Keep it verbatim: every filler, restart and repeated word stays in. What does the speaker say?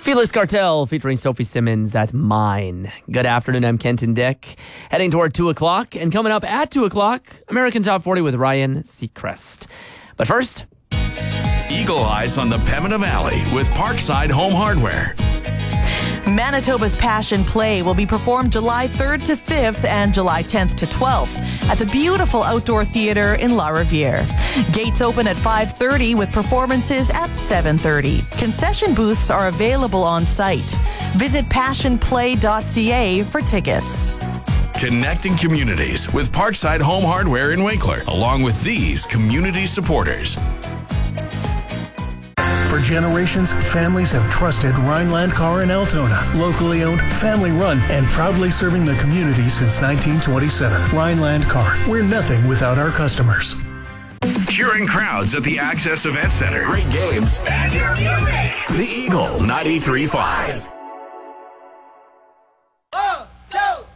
Fearless Cartel featuring Sophie Simmons, that's Mine. Good afternoon, I'm Kenton Dick. Heading toward two o'clock, and coming up at two o'clock, American Top forty with Ryan Seacrest. But first, Eagle Eyes on the Pembina Valley with Parkside Home Hardware. Manitoba's Passion Play will be performed July third to fifth and July tenth to twelfth at the beautiful outdoor theater in La Riviere. Gates open at five thirty with performances at seven thirty. Concession booths are available on site. Visit passion play dot c a for tickets. Connecting communities with Parkside Home Hardware in Winkler, along with these community supporters. For generations, families have trusted Rhineland Car in Altona. Locally owned, family run, and proudly serving the community since nineteen twenty-seven. Rhineland Car, we're nothing without our customers. Cheering crowds at the Access Event Center. Great games. And your music. The Eagle ninety-three point five.